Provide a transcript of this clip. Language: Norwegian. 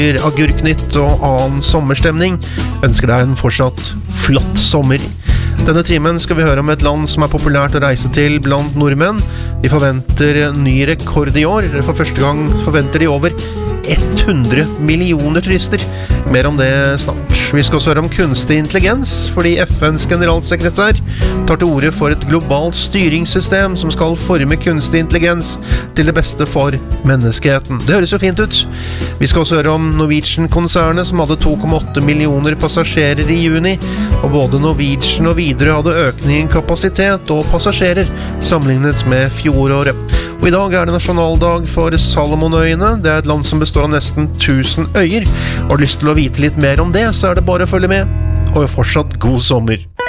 Agurknytt og annen sommerstemning ønsker deg en fortsatt flott sommer. Denne timen skal vi høre om et land som er populært å reise til blant nordmenn. De forventer ny rekord i år. For første gang forventer de over 100 millioner turister. Mer om det snart. Vi skal også høre om kunstig intelligens, fordi FNs generalsekretær tar til orde for et globalt styringssystem som skal forme kunstig intelligens til det beste for menneskeheten. Det høres jo fint ut. Vi skal også høre om Norwegian-konsernet som hadde 2,8 millioner passasjerer i juni, og både Norwegian og Widerøe hadde økning i kapasitet og passasjerer sammenlignet med fjoråret. Og i dag er det nasjonaldag for Salomonøyene. Det er et land som består av nesten 1000 øyer. Har du lyst til å vite litt mer om det, så er det bare å følge med. Og fortsatt god sommer!